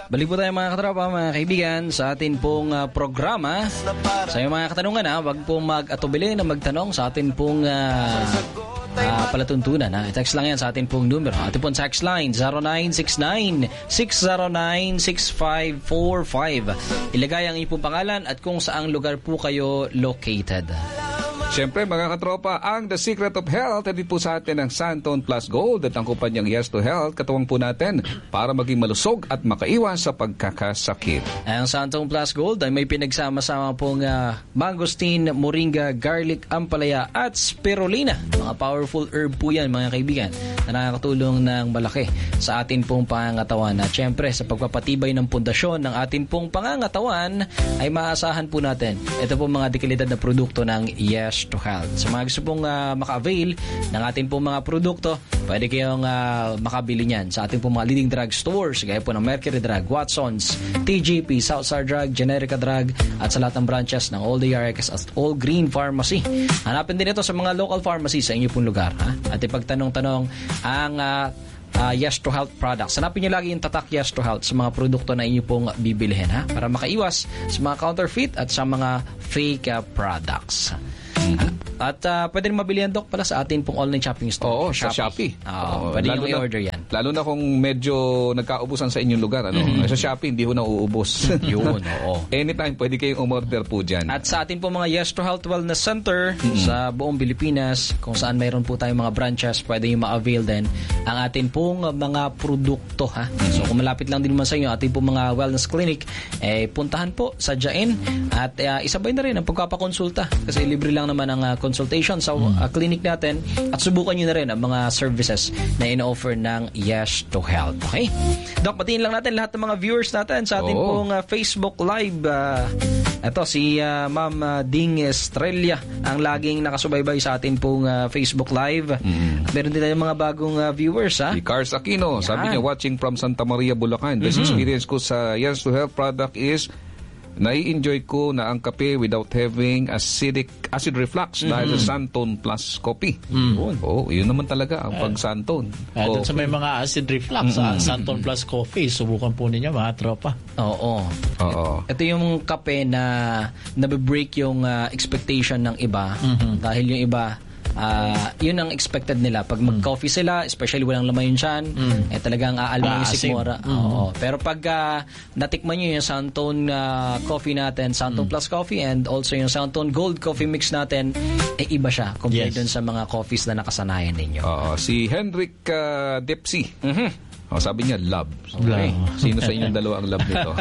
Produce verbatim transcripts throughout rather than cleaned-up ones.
Balik po tayo mga katropa, mga kaibigan, sa atin pong uh, programa. Sa iyo mga katanungan, ha, wag po mag-atubili na magtanong sa atin pong uh, uh, palatuntunan. Ha. I-text lang yan sa atin pong numero. Atin pong text line zero nine six nine, six zero nine, six five four five. Ilagay ang iyong pangalan at kung saang lugar po kayo located. Siyempre mga katropa, ang The Secret of Health, hindi po sa atin ang Santon Plus Gold at ang kumpanyang Yes to Health, katuwang po natin para maging malusog at makaiwas sa pagkakasakit. Ang Santon Plus Gold ay may pinagsama-sama pong uh, mangosteen, moringa, garlic, ampalaya at spirulina. Mga powerful herb po yan mga kaibigan na nakakatulong ng malaki sa atin pong pangangatawan. At siyempre sa pagpapatibay ng pundasyon ng atin pong pangangatawan ay maasahan po natin ito pong mga dekalidad na produkto ng Yes to Health. Sa mga gusto pong uh, maka-avail ng ating pong mga produkto, pwede kayong uh, makabili niyan sa ating pong mga leading drug stores gaya po ng Mercury Drug, Watsons, T G P, Southside Drug, Generica Drug at sa lahat ng branches ng All The R X at All Green Pharmacy. Hanapin din ito sa mga local pharmacy sa inyo pong lugar. Ha? At ipagtanong-tanong ang uh, Uh, Yes to Health products. Hanapin niyo lagi yung tatak Yes to Health sa mga produkto na inyo pong bibilihin, ha? Para makaiwas sa mga counterfeit at sa mga fake uh, products. Mm-hmm. At uh, pwede rin mabili yan, Doc, pala sa atin pong online shopping store. Oo, sa Shopee. Oo, pwede nyo i-order yan. Lalo na kung medyo nagkaubusan sa inyong lugar. Ano? Mm-hmm. Sa Shopee, hindi ho na uubos. Yun, oo. Anytime, pwede kayong umorder po dyan. At sa atin po mga Yes to Health Wellness Center mm-hmm. sa buong Pilipinas, kung saan mayroon po tayong mga branches, pwede yung ma-avail din ang atin pong mga produkto. Ha? Mm-hmm. So kung malapit lang din naman sa inyo, atin pong mga wellness clinic, eh, puntahan po, sadyain. At uh, isabay na rin ang pagpapakonsulta. Kasi libre lang naman ang uh, consultation sa uh, clinic natin at subukan nyo na rin ang mga services na ino-offer ng Yes to Health. Okay? Doc, batiin lang natin lahat ng mga viewers natin sa ating Oo. pong uh, Facebook Live. Uh, ito, si uh, Ma'am uh, Ding Estrella ang laging nakasubaybay sa ating pong uh, Facebook Live. Mm. Meron din tayong mga bagong uh, viewers. Ha? Si Cars Aquino, Yan. Sabi niya, watching from Santa Maria, Bulacan. The mm-hmm. experience ko sa Yes to Health product is nai-enjoy ko na ang kape without having acidic acid reflux mm-hmm. dahil sa Santon Plus Coffee. Mm-hmm. Oh, yun naman talaga ang uh, pag-Santon. Uh, doon sa may mga acid reflux, mm-hmm. uh, Santon Plus Coffee, subukan po ninyo mga tropa. Oo. Oo. Ito yung kape na nabe-break yung uh, expectation ng iba mm-hmm. dahil yung iba Uh, yun ang expected nila pag mag-coffee sila, especially walang laman yung tiyan, mm. eh talagang aalma yung sikmura. Mm. Oo. Pero pag uh, natikman nyo yung Santon uh, coffee natin, Santon mm. Plus Coffee, and also yung Santon Gold Coffee Mix natin, eh iba siya compared yes. dun sa mga coffees na nakasanayan ninyo. Uh, si Henrik uh, Depsy. Mm-hmm. Oh, sabi niya, love. Okay. Sino sa inyong dalawa ang love nito?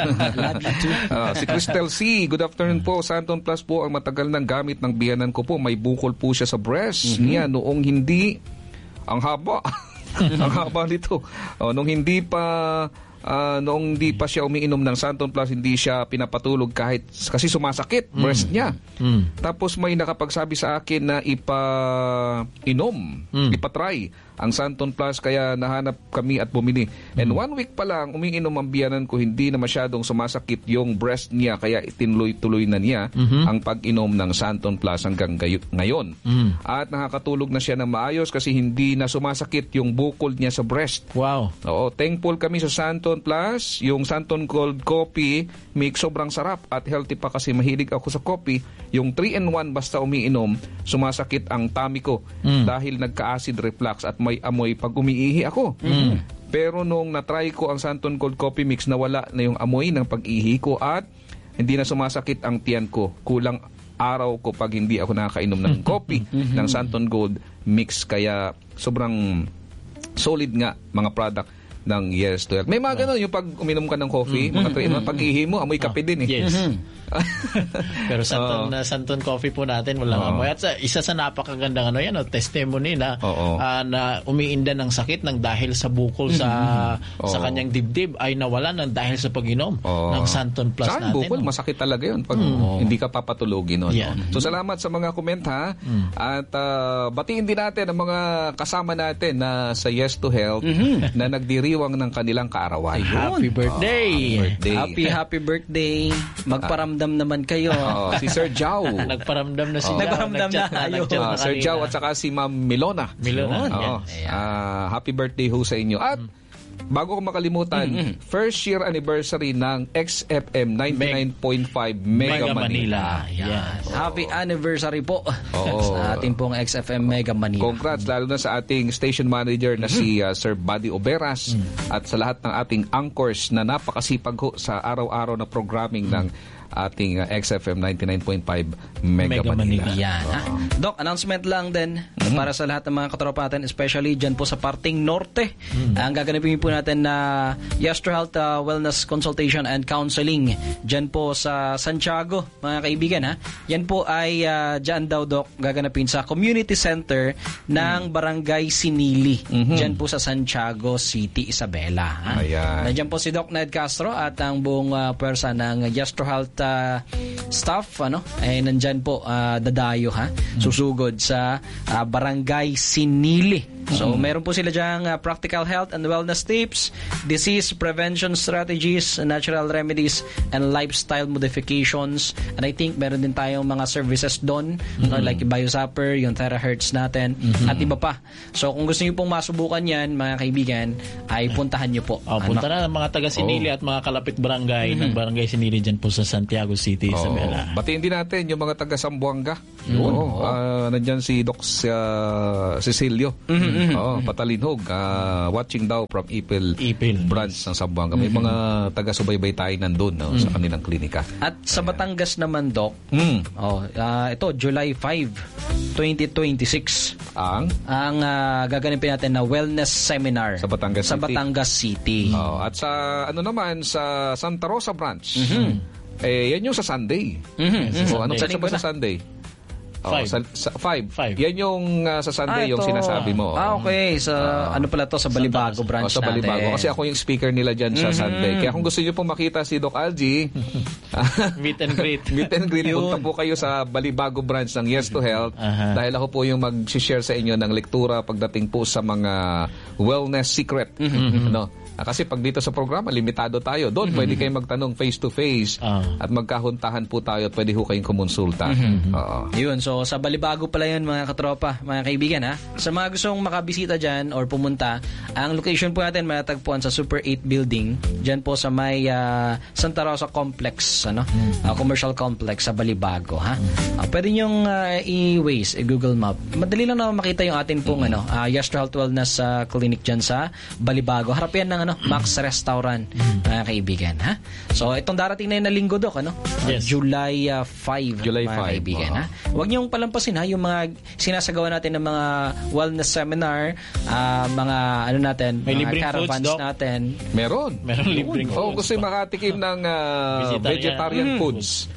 uh, si Crystal C. Good afternoon po. Santon Plus po ang matagal ng gamit ng biyanan ko po. May bukol po siya sa breast mm-hmm. niya noong hindi ang haba. ang haba nito. Oh, nung hindi pa Uh, noong hindi pa siya umiinom ng Santon Plus, hindi siya pinapatulog kahit kasi sumasakit mm. breast niya. Mm. Tapos may nakapagsabi sa akin na ipa-inom, mm. ipatry ang Santon Plus, kaya nahanap kami at bumili. Mm. And one week pa lang, umiinom ang biyanan ko, hindi na masyadong sumasakit yung breast niya, kaya itinuloy-tuloy na niya mm-hmm. ang pag-inom ng Santon Plus hanggang gayo- ngayon. Mm. At nakakatulog na siya ng maayos kasi hindi na sumasakit yung bukol niya sa breast. Wow. Oo, thankful kami sa Santon Plus. Yung Santon Gold Coffee Mix sobrang sarap at healthy pa kasi mahilig ako sa coffee. Yung three in one basta umiinom, sumasakit ang tummy ko mm. dahil nagka-acid reflux at may amoy pag umiihi ako. Mm. Pero nung na-try ko ang Santon Gold Coffee Mix, nawala na yung amoy ng pag-ihi ko at hindi na sumasakit ang tiyan ko. Kulang araw ko pag hindi ako nakakainom ng coffee ng Santon Gold Mix. Kaya sobrang solid nga mga product ng Yes to Health. May mga ganun, yung pag uminom ka ng coffee, mm-hmm. mga three in one, pag-ihi mo, amoy kape din eh. Yes. Pero Santon, uh, Santon Coffee po natin, walang uh, amoy. At sa, isa sa napakagandang ano yan, no, testimony na, uh, uh, na umiinda ng sakit ng dahil sa bukol sa uh, sa kanyang dibdib ay nawala ng dahil sa pag-inom uh, ng Santon Plus saan natin. Saan bukol? No? Masakit talaga yun pag uh, hindi ka papatulogin. No? Yeah. So salamat sa mga comment ha. Uh, At uh, batiin din natin ang mga kasama natin na sa Yes to Health uh-huh. na nagdiriwang ng kanilang kaarawan. Happy birthday! Uh, birthday. Happy, happy birthday! Magparamdam naman kayo. Oh, si Sir Jao. Nagparamdam na si oh. Jao. Nagparamdam na. Uh, Sir Jao at saka si Ma'am Milona. Milona. Oh. Uh, happy birthday ho sa inyo. At bago ko makalimutan, mm-hmm. first year anniversary ng X F M ninety-nine point five Mega, Mega Manila. Manila. Yes. Oh. Happy anniversary po oh. sa ating pong X F M Mega Manila. Congrats, lalo na sa ating station manager na mm-hmm. si uh, Sir Buddy Oberas mm-hmm. at sa lahat ng ating anchors na napakasipag ho sa araw-araw na programming mm-hmm. ng ating uh, X F M ninety-nine point five Mega, Mega Manila. Manila. Yan. Oh. Doc, announcement lang din mm-hmm. para sa lahat ng mga katropa natin, especially dyan po sa parting norte. Mm-hmm. Ang gaganapin po natin na Yastro Health uh, Wellness Consultation and Counseling dyan po sa Santiago, mga kaibigan. Ha? Yan po ay uh, dyan daw, Doc, gaganapin sa Community Center ng Barangay Sinili. Mm-hmm. Dyan po sa Santiago City, Isabela. Ha? Ayan. Nandiyan po si Doc Ned Castro at ang buong uh, pwersa ng Yastro Health Uh, staff ano ay nandyan po uh, dadayo ha susugod sa uh, Barangay Sinili. So mm-hmm. meron po sila diyang uh, practical health and wellness tips, disease prevention strategies, natural remedies, and lifestyle modifications. And I think meron din tayong mga services doon, mm-hmm. no, like BioZapper, yung Terahertz natin, mm-hmm. at iba pa. So kung gusto niyo pong masubukan yan, mga kaibigan, ay puntahan niyo po. Oh, punta na ng mga taga Sinili oh. at mga kalapit barangay mm-hmm. ng Barangay Sinili dyan po sa Santiago City, oh. Isabela. Batiin din natin yung mga taga Sambuanga. Mm-hmm. Oh, uh, nandyan si Doc uh, Cecilio. Mm-hmm. Oh, Patalinhog, uh, watching daw from Ipil, Ipil. branch ng Sambuanga. May mm-hmm. mga taga-subaybay tayo nandun no, mm-hmm. sa kanilang klinika. At sa Batangas naman, Doc, mm. oh, uh, ito, July fifth, twenty twenty-six, ang ang uh, gaganapin natin na wellness seminar sa Batangas sa City. Batangas City. Oh, at sa ano naman sa Santa Rosa branch. Mm-hmm. Eh yan yung sa Sunday. Mm-hmm. So, ano sa ba sa Sunday? Oh, five. Sa, sa, five. five. Yan yung uh, sa Sunday, ah, yung sinasabi mo. Ah, okay. Sa, uh, ano pala to? Sa Balibago branch oh, sa Balibago. natin. Kasi ako yung speaker nila dyan sa mm-hmm. Sunday. Kaya kung gusto nyo pong makita si Doc Algie, meet and greet. meet and greet. Punta po kayo sa Balibago branch ng Yes to Health. Uh-huh. Dahil ako po yung mag-share sa inyo ng lektura pagdating po sa mga wellness secret. Mm-hmm. No? Kasi pag dito sa programa, limitado tayo. Doon, mm-hmm. pwede kayong magtanong face-to-face uh-huh. at magkahuntahan po tayo at pwede ho kayong kumonsulta. Mm-hmm. Uh-huh. Yun, so sa Balibago pala yun, mga katropa, mga kaibigan. Ha? Sa mga gustong makabisita dyan or pumunta, ang location po natin matatagpuan sa Super eight Building. Dyan po sa may uh, Santa Rosa Complex, ano? Mm-hmm. uh, Commercial Complex sa Balibago. Ha? Uh, pwede nyong uh, i-Waze, i-Google Map. Madali lang na makita yung atin pong mm-hmm. ano, uh, Yastro Health Wellness uh, Clinic dyan sa Balibago. Harap yan ng ano, Max Restaurant, mga kaibigan, ha? So, itong darating na yun na linggo, Dok, ano? Yes. Uh, July uh, fifth, July mga fifth, kaibigan, uh-huh. ha? Huwag niyong palampasin, ha? Yung mga sinasagawa natin ng mga wellness seminar, uh, mga, ano natin, may mga caravans foods, natin. Meron. Meron libreng foods. Oh, gusto yung makatikim ng uh, vegetarian mm. foods.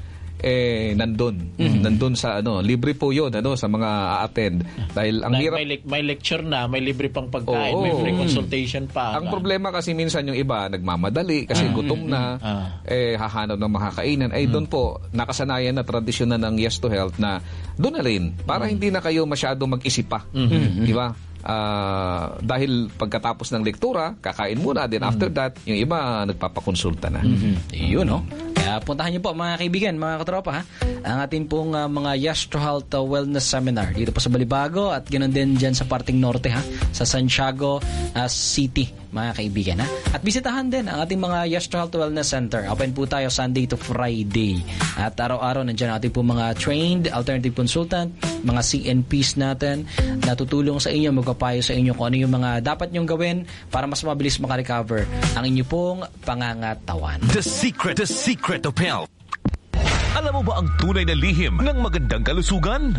Eh nandun mm-hmm. nandun sa ano libre po yun ano sa mga a-attend dahil ang na, hirap may, le- may lecture na may libre pang pagkain oh, may free consultation pa ang ka. Problema kasi minsan yung iba nagmamadali kasi mm-hmm. gutom na mm-hmm. eh hahanap ng makakainan ay mm-hmm. doon po nakasanayan na tradisyon na ng Yes to Health na doon na rin para mm-hmm. hindi na kayo masyado mag-isip pa mm-hmm. di ba? Uh, dahil pagkatapos ng lektura, kakain muna. Then after that, yung iba nagpapakonsulta na. Mm-hmm. Yun, no? Kaya puntahan niyo po, mga kaibigan, mga katropa, ha? Ang atin pong uh, mga Yastro Health uh, Wellness Seminar dito po sa Balibago at ganoon din dyan sa parting norte, ha? Sa Santiago uh, City, mga kaibigan, ha? At bisitahan din ang ating mga Yastro Health Wellness Center. Open po tayo Sunday to Friday. At araw-araw nandiyan natin po mga trained alternative consultant, mga C N Ps natin na tutulong sa inyo, magpapayo sa inyo kung ano yung mga dapat nyong gawin para mas mabilis makarecover ang inyo pong pangangatawan. The secret, the secret of health. Alam mo ba ang tunay na lihim ng magandang kalusugan?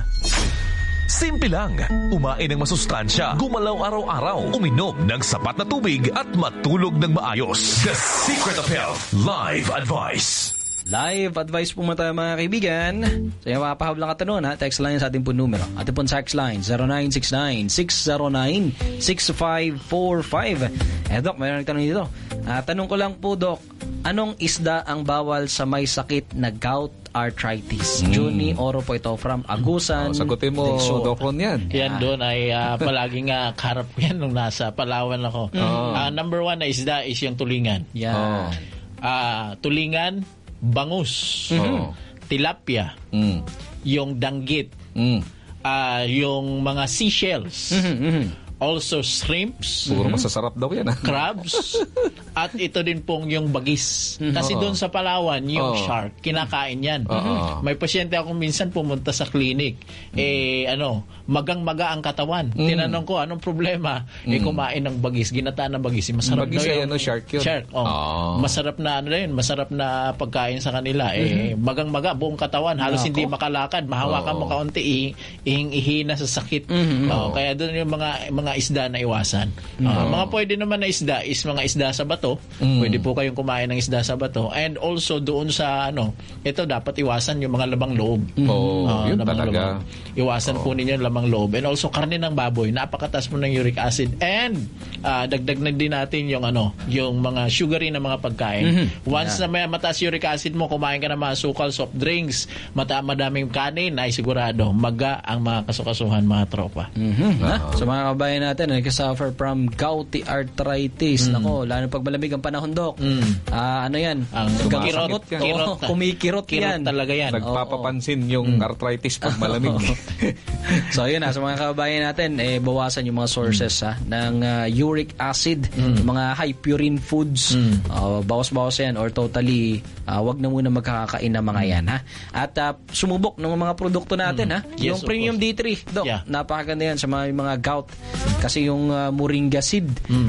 Simple lang. Umain ng masustansya, gumalaw araw-araw, uminom ng sapat na tubig at matulog ng maayos. The Secret of Health Live Advice. Live advice po muna tayo, mga kaibigan. So yung mapahablang katanungan, ha? Text line sa ating po numero. Ating po text line zero nine six nine, six zero nine, six five four five. Eh, Doc, mayroon nagtanong dito. Uh, tanong ko lang po, Doc, anong isda ang bawal sa may sakit na gout arthritis? Mm. Juni Oro po ito from Agusan. Oh, sagutin mo, Doc Ron, yan. Yan doon ay uh, palaging uh, karap ko yan nung nasa Palawan ako. Oh. Uh, number one na isda is yung tulingan. Yan. Oh. Uh, tulingan, bangus, mm-hmm. tilapia, mm. yung danggit, mm. uh, yung mga seashells, mm-hmm. also shrimps. Siguro masasarap daw yan. Crabs. At ito din pong yung bagis. Kasi doon sa Palawan, yung Oo. shark, kinakain yan. Oo. May pasyente akong minsan pumunta sa clinic. Eh, ano, magang-maga ang katawan. Tinanong ko, anong problema? Eh, kumain ng bagis. Ginataan ng bagis. Masarap Bagis daw ay yung- ano, shark yun? Shark, oh. Oo. Masarap na, ano na yun, masarap na pagkain sa kanila. Eh, magang-maga, buong katawan. Halos Nako. hindi makalakad. Mahawakan Oo. mo kaunti, ihing, ihing ihina sa sakit. Oh, kaya doon yung mga mga isda na iwasan. Ah, mga pwede naman na isda is mga isda sa bato. Pwede po kayong kumain ng isda sa bato. And also doon sa ano, ito dapat iwasan yung mga lamang loob. Oo, Ah, yun lamang talaga. loob. Iwasan po ninyo yung lamang loob. And also karne ng baboy, napakataas mo ng uric acid. And ah, dagdag na din natin yung ano, yung mga sugary na mga pagkain. Once na may mataas uric acid mo, kumain ka ng mga sukal, soft drinks, mata madaming kanin, ay sigurado maga ang mga kasukasuhan, mga tropa. Mhm. Ha? So mga kabayan natin, nagka-suffer from gouty arthritis. Nako, lalo pag malamig ang panahon, Dok. Ah, ano yan? Ang Hanggang kirot, sakot. kirot. Oo, kumikirot Kirot yan. talaga yan. Nagpapapansin yung arthritis pag malamig. So yun na, sa mga kababayan natin, eh, bawasan yung mga sources ha, ng ah, uric acid, yung mga high purine foods. Ah, bawas-bawas yan or totally ah, wag na muna magkakain ng mga yan. Ha? At ah, sumubok ng mga produkto natin. Ha? Yes, Yung of Premium D three, Dok, Yeah. napakaganda yan sa mga, mga gout. Kasi yung ah, moringa seed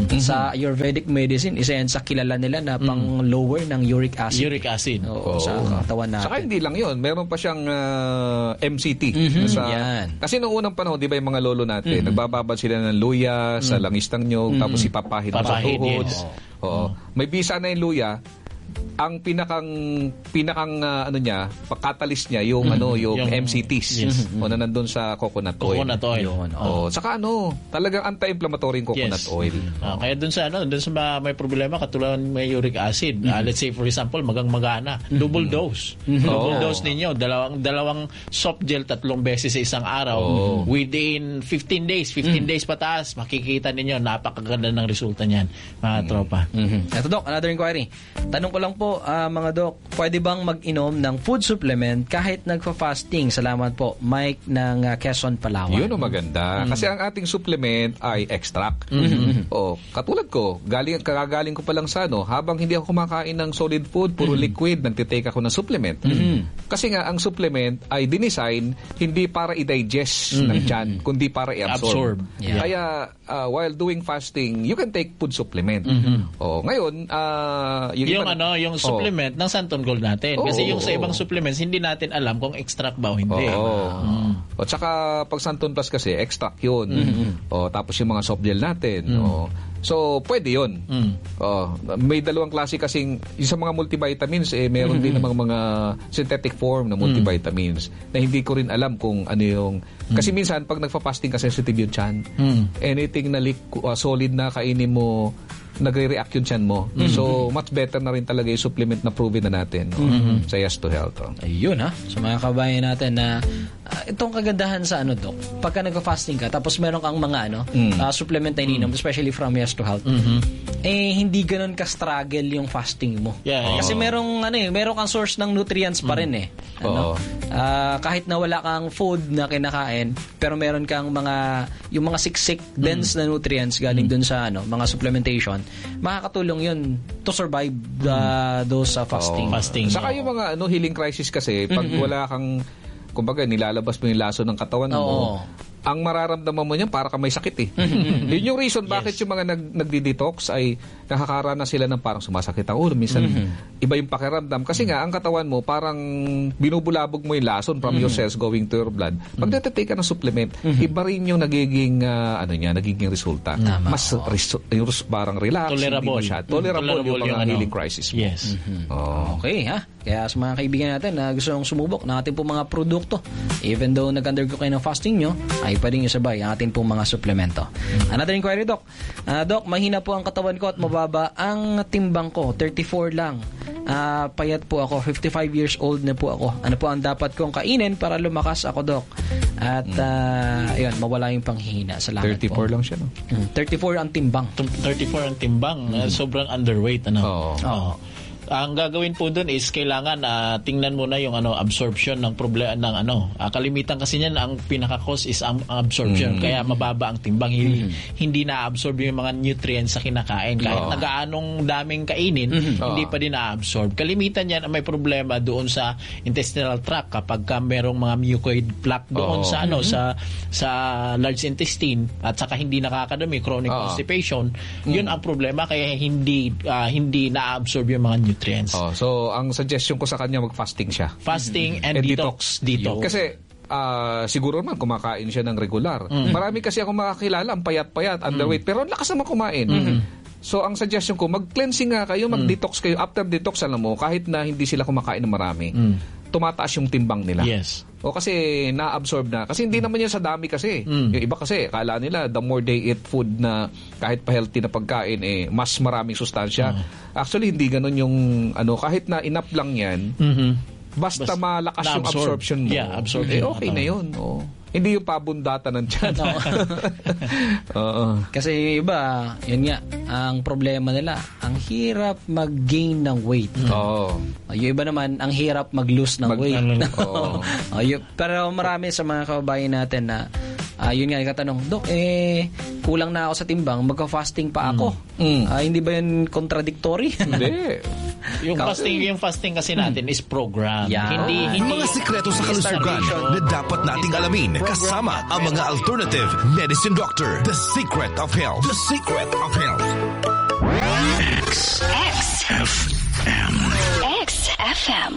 sa Ayurvedic medicine, isa yan sa kilala nila na pang-lower ng uric acid. Uric acid. Oo, sa katawan natin. Saka hindi lang yun. Meron pa siyang ah, M C T. Sa, Yan. Kasi noong unang panahon, di ba yung mga lolo natin, nagbababad sila ng luya sa langis ng nyog, tapos ipapahid mo sa Papahid, tuhod. yes. Oo. May bisa na yung luya. Ang pinakang pinakang ah, ano niya, catalyst niya yung ano, yung, Yung- M C Ts. yes. O na nandun sa coconut oil. Coconut oil. Yun, Oh, saka ano, talagang anti-inflammatory yung coconut Yes. oil. Ah, kaya dun sa ano, dun sa ma- may problema katulad ng may uric acid. Ah, let's say for example, magang-magana, double dose. Double Oh. dose ninyo, dalawang dalawang soft gel tatlong beses sa isang araw. Oh. Within fifteen days, fifteen days pataas, makikita ninyo napakaganda ng resulta niyan, mga tropa. Mhm. Ito, Dok, another inquiry. Tanong ko lang po, ah, mga Dok, pwede bang mag-inom ng food supplement kahit nagfa-fasting? Salamat po. Mike ng ah, Quezon, Palawan. Yun ang maganda. Kasi ang ating supplement ay extract. O, katulad ko, galing, kagagaling ko pa lang sa ano, habang hindi ako kumakain ng solid food, puro liquid, nagtitake ako ng supplement. Kasi nga, ang supplement ay dinesign hindi para i-digest ng tiyan, kundi para i-absorb. Absorb. Yeah. Kaya, ah, while doing fasting, you can take food supplement. O, ngayon, ah, yung, Yung iba- ano, yung Oh. supplement ng Santon Gold natin. Oo, Kasi yung sa oo. ibang supplements, hindi natin alam kung extract ba o hindi. Oo. O tsaka pag Santon Plus kasi extract 'yun. O tapos yung mga soft gel natin. O so pwede 'yun. O may dalawang klase kasing yung sa mga multivitamins eh meron din namang mga synthetic form na multivitamins na hindi ko rin alam kung ano yung kasi minsan pag nagfa-fasting ka sensitive yung tiyan. Anything na liqu- uh, solid na kainin mo nagre-react yung tiyan mo. So, much better na rin talaga yung supplement na proven na natin no? sa Yes to Health. Oh. Ayun ha. So mga kabayan natin na ah, itong kagandahan sa ano, Dok, pagka nagfa-fasting ka tapos meron kang mga ano, ah, supplement na ininom, especially from Yes to Health, eh hindi ganun ka-struggle yung fasting mo. Yeah, yeah. Kasi merong ano eh, meron kang source ng nutrients pa rin eh. Ano? Oo. Ah, kahit na wala kang food na kinakain, pero meron kang mga yung mga siksik dense na nutrients galing dun sa ano, mga supplementation, makakatulong yun to survive the, those uh, fasting. Oo. Fasting. Saka yung mga ano, healing crisis kasi, pag wala kang, kumbaga, nilalabas mo yung laso ng katawan mo, Oo. ang mararamdaman mo niyan para ka may sakit eh. Yun yung reason bakit yung mga nag, nagdi-detox ay nakakaranas sila ng parang sumasakit ang ulo. Minsan, iba yung pakiramdam. Kasi nga, ang katawan mo parang binubulabog mo yung lason from your cells going to your blood. Pag natatake ka ng supplement, iba rin yung nagiging, ah, ano niya, nagiging resulta. Tama. Mas resu- yung parang relax. Tolerable. Hindi masyado. Tolerable, Tolerable yung mga yung ano. healing crisis mo. Yes. Oh. Okay, ha? Kaya sa mga kaibigan natin na gusto nang sumubok ng ating pong mga produkto, even though nag-undergo kayo ng fasting nyo, ay pwedeng isabay ang ating pong mga suplemento. Another inquiry, Doc. Ah, Doc, mahina po ang katawan ko at mababa ang timbang ko. thirty-four lang. Ah, payat po ako. fifty-five years old na po ako. Ano po ang dapat kong kainin para lumakas ako, Doc? At, ah, ayun, mawala yung panghihina. Salamat thirty-four po. lang siya, no? Mm, thirty-four ang timbang. thirty-four ang timbang, uh, sobrang underweight ano. Oo. Oo. Ang gagawin po doon is kailangan uh, tingnan mo na yung ano absorption ng problema ng ano. Uh, kalimitan kasi niyan ang pinaka-cause is ang absorption. Mm-hmm. Kaya mababa ang timbang. Mm-hmm. Hindi na-absorb yung mga nutrients sa kinakain. Kahit oh. nagaanong daming kainin, mm-hmm. hindi oh. pa din na-absorb. Kalimitan yan may problema doon sa intestinal tract kapag ka merong mga mucoid plaque doon oh. sa ano mm-hmm. sa sa large intestine at saka hindi nakakadumi, chronic oh. constipation. Mm-hmm. Yun ang problema kaya hindi uh, hindi na-absorb yung mga nutrients. Oh, so ang suggestion ko sa kanya mag-fasting siya. Fasting mm-hmm. and, and detox. Detox. Kasi uh, siguro naman kumakain siya ng regular. Mm-hmm. Marami kasi ako makakilala ang payat-payat, underweight, mm-hmm. pero ang lakas naman kumain. Mm-hmm. So ang suggestion ko, mag-cleansing nga kayo, mag-detox kayo. After detox, alam mo, kahit na hindi sila kumakain ng marami, mm. tumataas yung timbang nila. Yes. O kasi na-absorb na. Kasi hindi naman yan sa dami kasi. Mm. Yung iba kasi, kala nila, the more they eat food na kahit pa-healthy na pagkain, eh, mas maraming sustansya. Mm. Actually, hindi ganun yung, ano, kahit na enough lang yan, mm-hmm. basta, basta malakas yung absorption mo, yeah, absorb eh, okay na yun. Oh. Hindi yung pabundatan ng tiyan. Oo. Kasi yung iba, yun nga, ang problema nila, ang hirap mag-gain ng weight. Oo. Uh, yung iba naman, ang hirap mag-lose ng mag- weight. Oo. uh, pero marami sa mga kababayan natin na, uh, yun nga, ikatanong, Dok, eh, kulang na ako sa timbang, magka-fasting pa ako. Mm. Uh, hindi ba yun contradictory? Hindi. Yung fasting, yung fasting kasi natin is program. Yeah. Hindi, hindi mga sikreto sa kalusugan na dapat nating alamin kasama ang mga alternative medicine doctor. The Secret of Health. The Secret of Health. X X F M X F M